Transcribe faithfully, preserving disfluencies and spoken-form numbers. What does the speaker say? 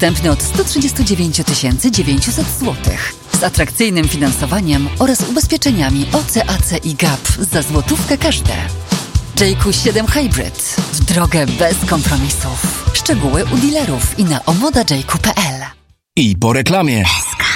Dostępny od sto trzydzieści dziewięć tysięcy dziewięćset złotych. Z atrakcyjnym finansowaniem oraz ubezpieczeniami O C, A C i G A P za złotówkę każde. J Q siedem Hybrid. W drogę bez kompromisów. Szczegóły u dealerów i na omoda j q kropka p l. I po reklamie.